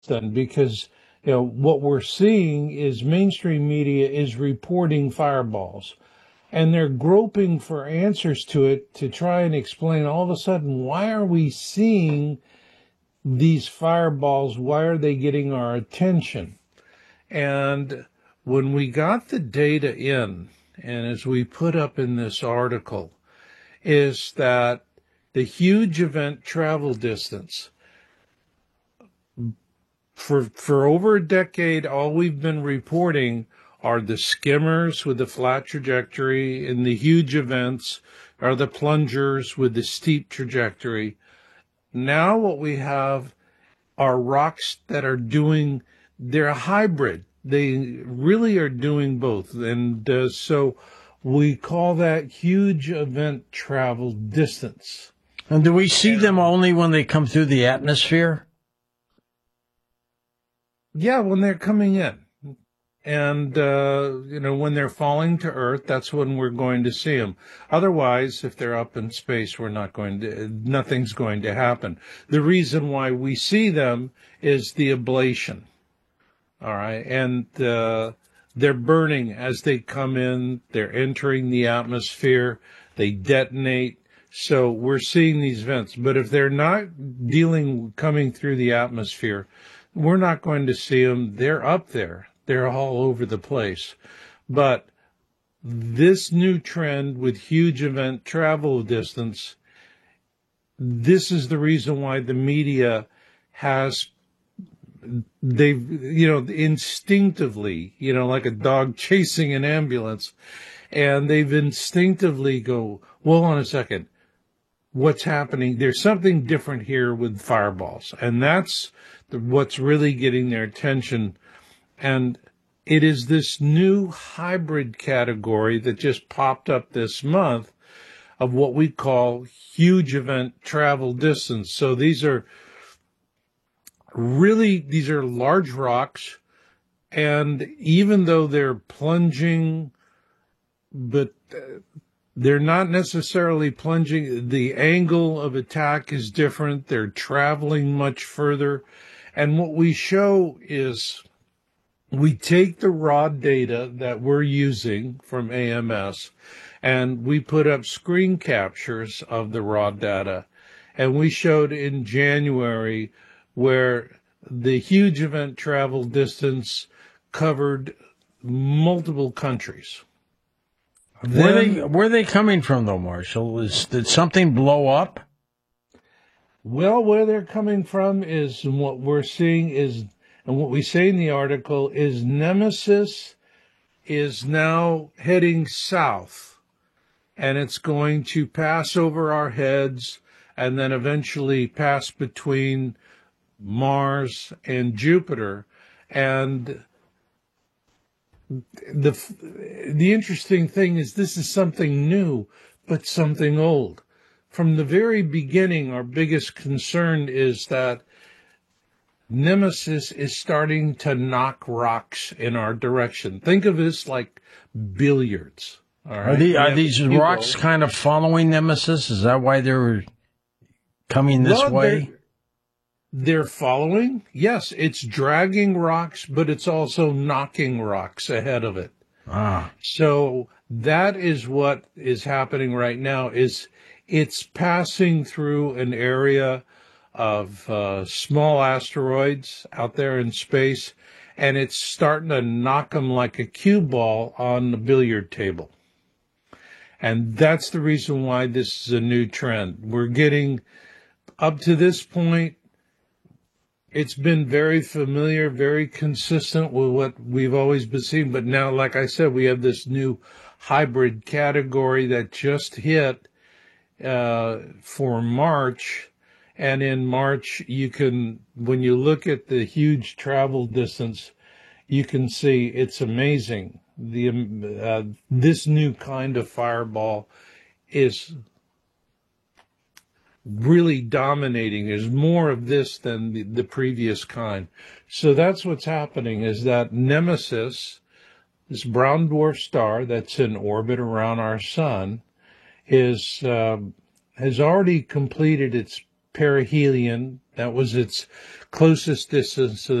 then, because what we're seeing is mainstream media is reporting fireballs, and they're groping for answers to it to try and explain all of a sudden, why are we seeing these fireballs? Why are they getting our attention? And when we got the data in, and as we put up in this article, is that the huge event travel distance, for over a decade, all we've been reporting are the skimmers with the flat trajectory, and the huge events are the plungers with the steep trajectory. Now what we have are rocks that are they're a hybrid. They really are doing both. And so we call that huge event travel distance. And do we see them only when they come through the atmosphere? Yeah, when they're coming in. And, when they're falling to Earth, that's when we're going to see them. Otherwise, if they're up in space, nothing's going to happen. The reason why we see them is the ablation. All right. And, they're burning as they come in. They're entering the atmosphere. They detonate. So we're seeing these vents. But if they're not coming through the atmosphere, we're not going to see them. They're up there. They're all over the place. But this new trend with huge event travel distance, this is the reason why the media instinctively, like a dog chasing an ambulance, and they've instinctively go, well, hold on a second, what's happening? There's something different here with fireballs. And that's what's really getting their attention. And it is this new hybrid category that just popped up this month of what we call huge event travel distance. So these are large rocks, and even though they're plunging, but they're not necessarily plunging, the angle of attack is different. They're traveling much further. And what we show is we take the raw data that we're using from AMS, and we put up screen captures of the raw data. And we showed in January where the huge event travel distance covered multiple countries. Where are they coming from, though, Marshall? Did something blow up? Well, where they're coming from is, and what we're seeing is, and what we say in the article is, Nemesis is now heading south, and it's going to pass over our heads and then eventually pass between Mars and Jupiter. And the interesting thing is, this is something new, but something old. From the very beginning, our biggest concern is that Nemesis is starting to knock rocks in our direction. Think of this like billiards. All right? Are these rocks kind of following Nemesis? Is that why they're coming this way? They're following. Yes, it's dragging rocks, but it's also knocking rocks ahead of it. So that is what is happening right now. It's passing through an area of small asteroids out there in space, and it's starting to knock them like a cue ball on the billiard table. And that's the reason why this is a new trend. We're getting, up to this point, it's been very familiar, very consistent with what we've always been seeing. But now, like I said, we have this new hybrid category that just hit for March. And in March, when you look at the huge travel distance, you can see it's amazing. This new kind of fireball is really dominating. There's more of this than the previous kind. So that's what's happening, is that Nemesis, this brown dwarf star that's in orbit around our sun, has already completed its perihelion. That was its closest distance to